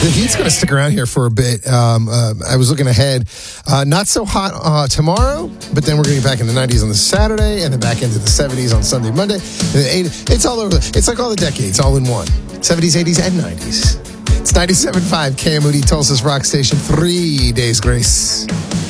The heat's going to stick around here for a bit. I was looking ahead. Not so hot tomorrow, but then we're going to get back in the 90s on the Saturday, and then back into the 70s on Sunday, Monday. It's all over. It's like all the decades, all in one. 70s, 80s, and 90s. It's 97.5 KMOD, Tulsa's Rock Station. 3 days grace.